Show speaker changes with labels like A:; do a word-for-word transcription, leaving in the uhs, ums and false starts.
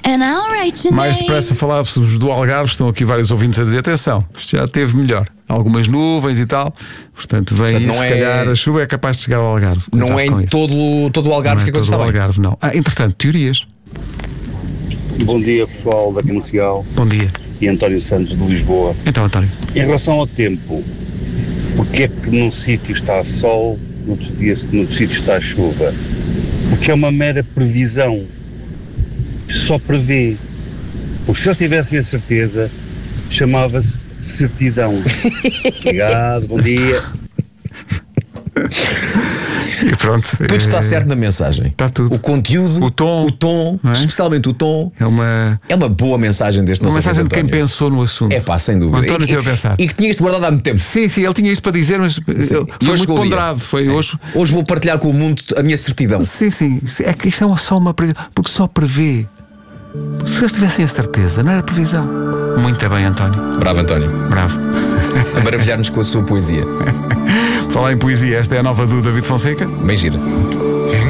A: and I'll write your
B: Mais
A: name.
B: depressa falávamos do Algarve. Estão aqui vários ouvintes a dizer: atenção, isto já teve melhor. Algumas nuvens e tal. Portanto, vem
C: Portanto,
B: aí,
C: não
B: se
C: é-
B: calhar a chuva é capaz de chegar ao Algarve.
C: Não
B: Cuidado
C: é
B: com
C: em
B: isso.
C: todo, todo o Algarve
B: Não
C: que
B: é
C: a coisa
B: todo
C: está
B: o
C: bem.
B: Algarve, não. Ah, entretanto, teorias.
D: Bom dia, pessoal da Comercial
B: Bom dia.
D: e António Santos de Lisboa.
B: Então, António.
D: Em relação ao tempo, porque é que num sítio está sol, noutro dia noutro sítio está chuva? Porque é uma mera previsão, só prevê. Porque se eles tivessem a certeza, chamava-se certidão. Obrigado, bom dia.
B: E pronto.
C: Tudo está
B: é-
C: certo na mensagem.
B: Está tudo.
C: O conteúdo,
B: O tom,
C: o tom
B: não é?
C: especialmente o tom.
B: É uma,
C: É uma boa mensagem deste
B: uma
C: nosso
B: mensagem de
C: amigo
B: quem
C: António.
B: pensou no assunto.
C: É pá, sem dúvida.
B: O António
C: E que-
B: esteve a pensar.
C: E que tinha isto guardado há muito tempo.
B: Sim, sim, ele tinha isto para dizer, mas ele-
C: E
B: foi
C: hoje
B: muito
C: chegou o dia.
B: ponderado. Foi hoje.
C: Hoje vou partilhar com o mundo a minha certidão.
B: Sim, sim. É que isto é só uma previsão. Porque só prevê. Se eles tivessem a certeza, não era previsão. Muito bem, António.
C: Bravo, António.
B: Bravo.
C: A maravilhar-nos com a sua poesia.
B: Falar em poesia, esta é a nova do David Fonseca.
C: Bem gira.